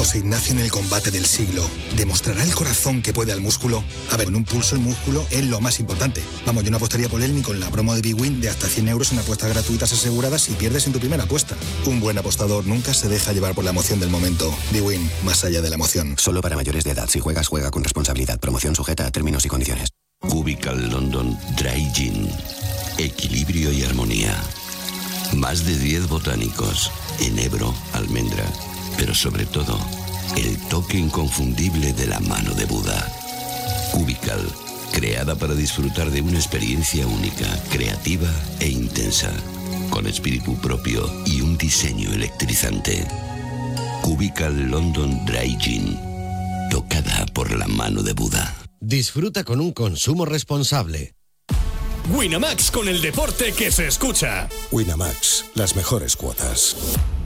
José Ignacio en el combate del siglo. ¿Demostrará el corazón que puede al músculo? A ver, en un pulso el músculo es lo más importante. Vamos, yo no apostaría por él ni con la promo de Big Win de hasta 100 euros en apuestas gratuitas aseguradas si pierdes en tu primera apuesta. Un buen apostador nunca se deja llevar por la emoción del momento. Big Win, más allá de la emoción. Solo para mayores de edad. Si juegas, juega con responsabilidad. Promoción sujeta a términos y condiciones. Cubical London Dry Gin. Equilibrio y armonía. Más de 10 botánicos. Enebro, almendra. Pero sobre todo, el toque inconfundible de la mano de Buda. Cubical, creada para disfrutar de una experiencia única, creativa e intensa, con espíritu propio y un diseño electrizante. Cubical London Dry Gin, tocada por la mano de Buda. Disfruta con un consumo responsable. Winamax, con el deporte que se escucha. Winamax, las mejores cuotas.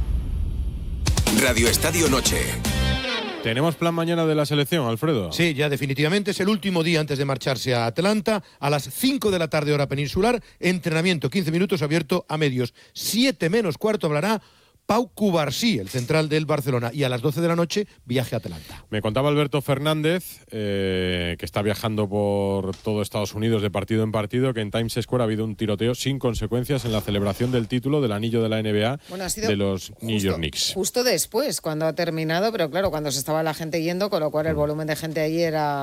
Radio Estadio Noche. ¿Tenemos plan mañana de la selección, Alfredo? Sí, ya definitivamente es el último día antes de marcharse a Atlanta. A las 5 de la tarde, hora peninsular, entrenamiento 15 minutos abierto a medios. 7 menos cuarto hablará Pau Cubarsí, el central del Barcelona, y a las 12 de la noche viaje a Atlanta. Me contaba Alberto Fernández, que está viajando por todo Estados Unidos de partido en partido, que en Times Square ha habido un tiroteo sin consecuencias en la celebración del título del anillo de la NBA de los New York Knicks. Justo después, cuando ha terminado, pero claro, cuando se estaba la gente yendo, con lo cual el volumen de gente allí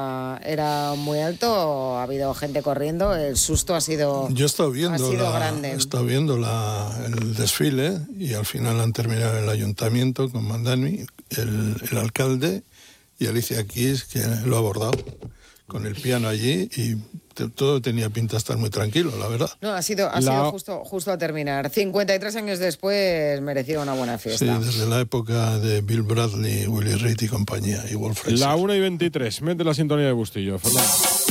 era muy alto, ha habido gente corriendo, el susto ha sido Yo he estado viendo, grande. He estado viendo el desfile y al final han terminado en el ayuntamiento con Mandani, el alcalde y Alicia Keys, que lo ha abordado con el piano allí y todo tenía pinta de estar muy tranquilo, la verdad. No, ha sido justo a terminar. 53 años después mereció una buena fiesta. Sí, desde la época de Bill Bradley, Willie Reed y compañía, y Wolf Fraser. La 1:23, mete la sintonía de Bustillo, Fernando.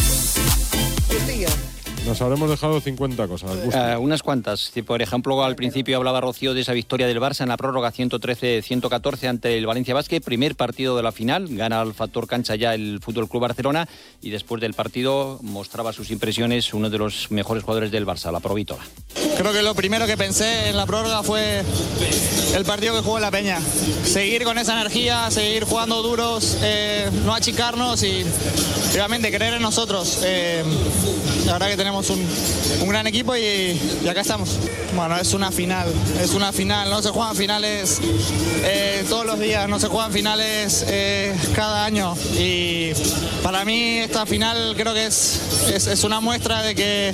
Bustillo. Nos habremos dejado 50 cosas. Unas cuantas. Por ejemplo, al principio hablaba Rocío de esa victoria del Barça en la prórroga 113-114 ante el Valencia Basket. Primer partido de la final. Gana al factor cancha ya el Fútbol Club Barcelona. Y después del partido mostraba sus impresiones uno de los mejores jugadores del Barça, la Provítola. Creo que lo primero que pensé en la prórroga fue el partido que jugó la Peña. Seguir con esa energía, seguir jugando duros, no achicarnos y realmente creer en nosotros. La verdad que tenemos un gran equipo y acá estamos. Bueno, es una final, no se juegan finales todos los días, no se juegan finales cada año y para mí esta final creo que es una muestra de que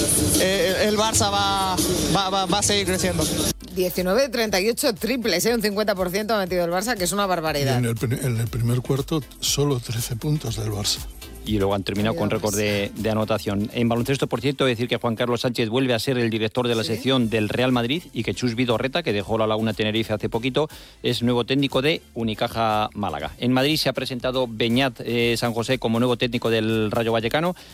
el Barça va a seguir creciendo. 19 de 38 triples, un 50% ha metido el Barça, que es una barbaridad. Y en el primer cuarto solo 13 puntos del Barça. Y luego han terminado con récord de anotación. En baloncesto, por cierto, decir que Juan Carlos Sánchez vuelve a ser el director de la sección del Real Madrid y que Chus Vidorreta, que dejó la Laguna Tenerife hace poquito, es nuevo técnico de Unicaja Málaga. En Madrid se ha presentado Beñat San José como nuevo técnico del Rayo Vallecano.